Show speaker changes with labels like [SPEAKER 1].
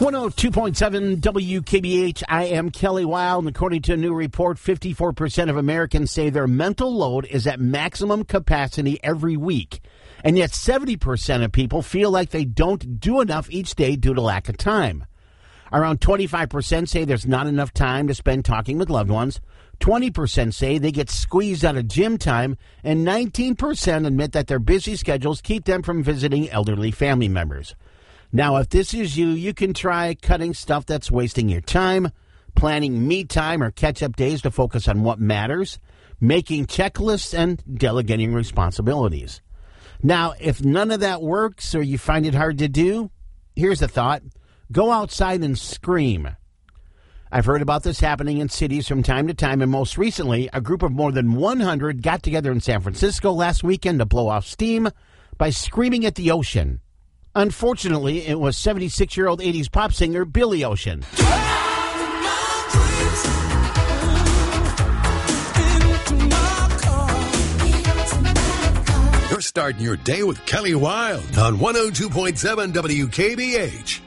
[SPEAKER 1] 102.7 WKBH, I am Kelly Wild, and according to a new report, 54% of Americans say their mental load is at maximum capacity every week. And yet 70% of people feel like they don't do enough each day due to lack of time. Around 25% say there's not enough time to spend talking with loved ones. 20% say they get squeezed out of gym time, and 19% admit that their busy schedules keep them from visiting elderly family members. Now, if this is you, you can try cutting stuff that's wasting your time, planning me time or catch-up days to focus on what matters, making checklists, and delegating responsibilities. Now, if none of that works or you find it hard to do, here's a thought. Go outside and scream. I've heard about this happening in cities from time to time, and most recently, a group of more than 100 got together in San Francisco last weekend to blow off steam by screaming at the ocean. Unfortunately, it was 76-year-old 80s pop singer Billy Ocean.
[SPEAKER 2] You're starting your day with Kelly Wild on 102.7 WKBH.